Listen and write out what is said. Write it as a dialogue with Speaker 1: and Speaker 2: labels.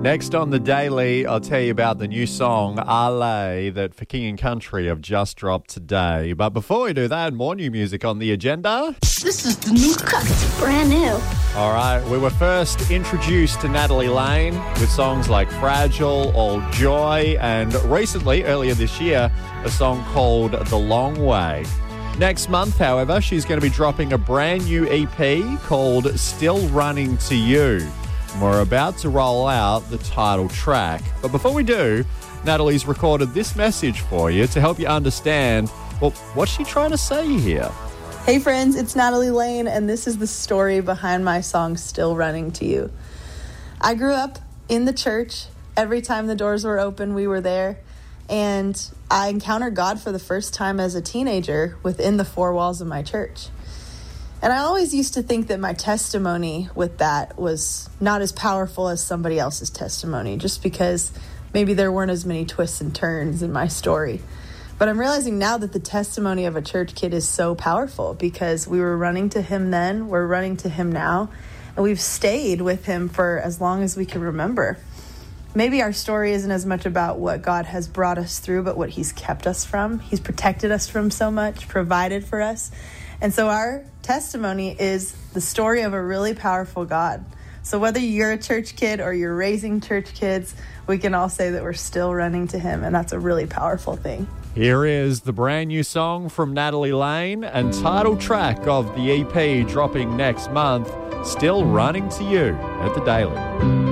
Speaker 1: Next on The Daily, I'll tell you about the new song, Ale, that For King and Country have just dropped today. But before we do that, more new music on the agenda.
Speaker 2: This is the new cut. It's brand new.
Speaker 1: All right, we were first introduced to Natalie Lane with songs like Fragile, All Joy, and recently, earlier this year, a song called The Long Way. Next month, however, she's going to be dropping a brand new EP called Still Running to You. We're about to roll out the title track. But before we do, Natalie's recorded this message for you to help you understand, well, what's she trying to say here?
Speaker 3: Hey friends, it's Natalie Lane, and this is the story behind my song, Still Running to You. I grew up in the church. Every time the doors were open, we were there. And I encountered God for the first time as a teenager within the four walls of my church. And I always used to think that my testimony with that was not as powerful as somebody else's testimony, just because maybe there weren't as many twists and turns in my story. But I'm realizing now that the testimony of a church kid is so powerful because we were running to him then, we're running to him now, and we've stayed with him for as long as we can remember. Maybe our story isn't as much about what God has brought us through, but what he's kept us from. He's protected us from so much, provided for us. And so our testimony is the story of a really powerful God. So whether you're a church kid or you're raising church kids, we can all say that we're still running to him, and that's a really powerful thing.
Speaker 1: Here is the brand new song from Natalie Lane and title track of the EP dropping next month, Still Running to You at The Daily.